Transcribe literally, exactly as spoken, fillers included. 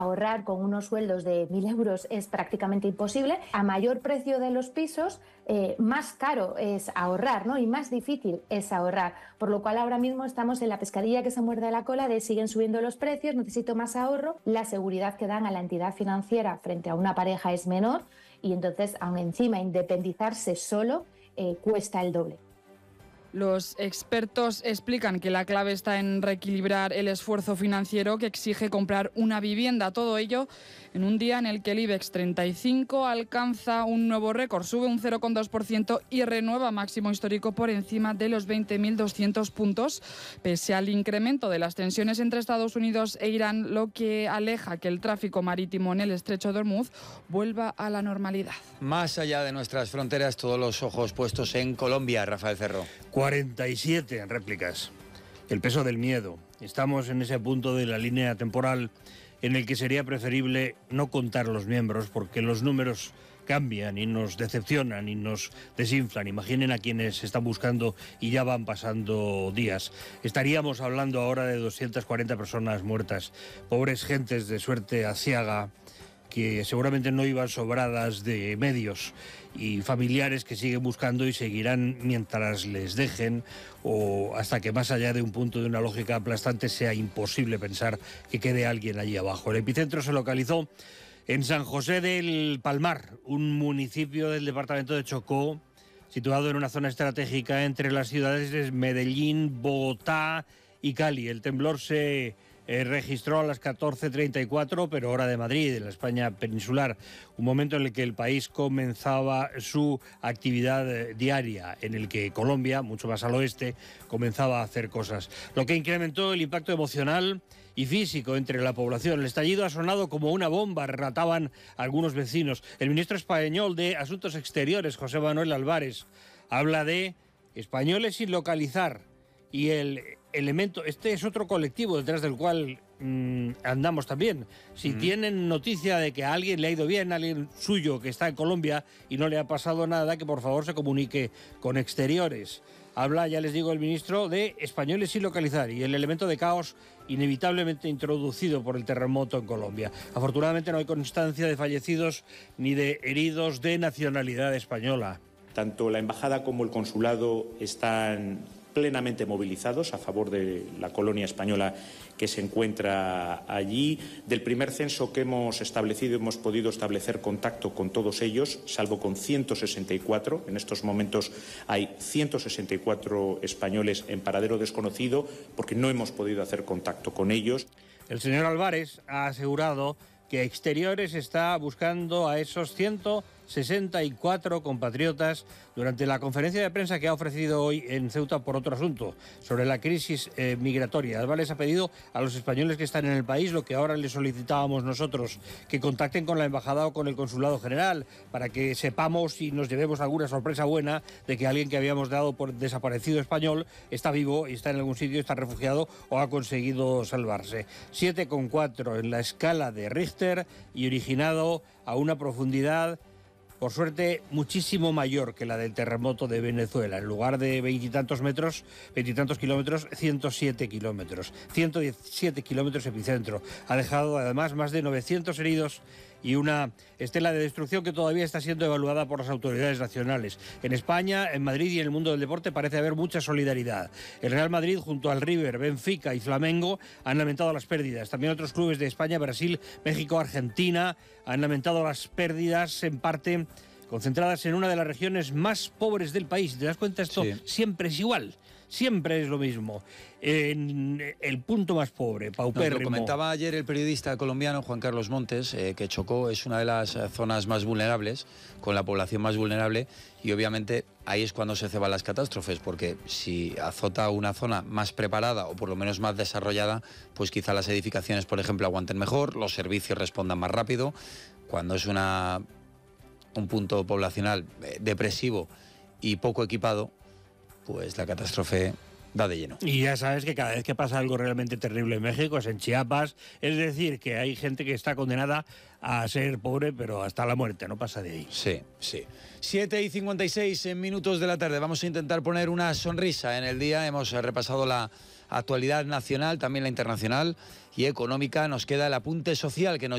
ahorrar con unos sueldos de mil euros es prácticamente imposible. A mayor precio de los pisos, eh, más caro es ahorrar, ¿no? Y más difícil es ahorrar. Por lo cual ahora mismo estamos en la pescadilla que se muerde la cola de siguen subiendo los precios, necesito más ahorro. La seguridad que dan a la entidad financiera frente a una pareja es menor y entonces, aún encima, independizarse solo eh, cuesta el doble. Los expertos explican que la clave está en reequilibrar el esfuerzo financiero que exige comprar una vivienda. Todo ello en un día en el que el IBEX treinta y cinco alcanza un nuevo récord, sube un cero coma dos por ciento y renueva máximo histórico por encima de los veinte mil doscientos puntos, pese al incremento de las tensiones entre Estados Unidos e Irán, lo que aleja que el tráfico marítimo en el estrecho de Hormuz vuelva a la normalidad. Más allá de nuestras fronteras, todos los ojos puestos en Colombia. Rafael Cerro. cuarenta y siete réplicas. El peso del miedo. Estamos en ese punto de la línea temporal en el que sería preferible no contar los miembros porque los números cambian y nos decepcionan y nos desinflan. Imaginen a quienes están buscando y ya van pasando días. Estaríamos hablando ahora de doscientas cuarenta personas muertas. Pobres gentes de suerte aciaga que seguramente no iban sobradas de medios y familiares que siguen buscando y seguirán mientras les dejen o hasta que más allá de un punto de una lógica aplastante sea imposible pensar que quede alguien allí abajo. El epicentro se localizó en San José del Palmar, un municipio del departamento de Chocó, situado en una zona estratégica entre las ciudades de Medellín, Bogotá y Cali. El temblor se Eh, registró a las catorce treinta y cuatro, pero hora de Madrid, en la España peninsular, un momento en el que el país comenzaba su actividad eh, diaria, en el que Colombia, mucho más al oeste, comenzaba a hacer cosas, lo que incrementó el impacto emocional y físico entre la población. El estallido ha sonado como una bomba, relataban algunos vecinos. El ministro español de Asuntos Exteriores, José Manuel Álvarez, habla de españoles sin localizar y el elemento, este es otro colectivo detrás del cual mmm, andamos también. Si mm. tienen noticia de que a alguien le ha ido bien, a alguien suyo que está en Colombia y no le ha pasado nada, que por favor se comunique con Exteriores. Habla, ya les digo, el ministro de españoles sin localizar y el elemento de caos inevitablemente introducido por el terremoto en Colombia. Afortunadamente no hay constancia de fallecidos ni de heridos de nacionalidad española. Tanto la embajada como el consulado están plenamente movilizados a favor de la colonia española que se encuentra allí. Del primer censo que hemos establecido hemos podido establecer contacto con todos ellos, salvo con ciento sesenta y cuatro. En estos momentos hay ciento sesenta y cuatro españoles en paradero desconocido porque no hemos podido hacer contacto con ellos. El señor Álvarez ha asegurado que Exteriores está buscando a esos ciento sesenta y cuatro compatriotas durante la conferencia de prensa que ha ofrecido hoy en Ceuta por otro asunto, sobre la crisis eh, migratoria. Álvarez ha pedido a los españoles que están en el país lo que ahora les solicitábamos nosotros, que contacten con la embajada o con el consulado general para que sepamos y nos llevemos alguna sorpresa buena de que alguien que habíamos dado por desaparecido español está vivo y está en algún sitio, está refugiado o ha conseguido salvarse. siete coma cuatro en la escala de Richter y originado a una profundidad, por suerte, muchísimo mayor que la del terremoto de Venezuela. En lugar de veintitantos metros, veintitantos kilómetros, ciento siete kilómetros. ciento diecisiete kilómetros epicentro. Ha dejado además más de novecientos heridos y una estela de destrucción que todavía está siendo evaluada por las autoridades nacionales. En España, en Madrid y en el mundo del deporte parece haber mucha solidaridad. El Real Madrid junto al River, Benfica y Flamengo han lamentado las pérdidas. También otros clubes de España, Brasil, México, Argentina han lamentado las pérdidas, en parte concentradas en una de las regiones más pobres del país. ¿Te das cuenta? Esto sí. Siempre es igual. Siempre es lo mismo. En el punto más pobre, paupérrimo. Nos lo comentaba ayer el periodista colombiano Juan Carlos Montes, eh, que Chocó es una de las zonas más vulnerables, con la población más vulnerable, y obviamente ahí es cuando se ceban las catástrofes, porque si azota una zona más preparada o por lo menos más desarrollada, pues quizá las edificaciones, por ejemplo, aguanten mejor, los servicios respondan más rápido. Cuando es una, un punto poblacional eh, depresivo y poco equipado, pues la catástrofe da de lleno. Y ya sabes que cada vez que pasa algo realmente terrible en México es en Chiapas, es decir, que hay gente que está condenada a ser pobre, pero hasta la muerte, no pasa de ahí. Sí, sí. siete y cincuenta y seis minutos de la tarde, vamos a intentar poner una sonrisa en el día. Hemos repasado la actualidad nacional, también la internacional y económica. Nos queda el apunte social que nos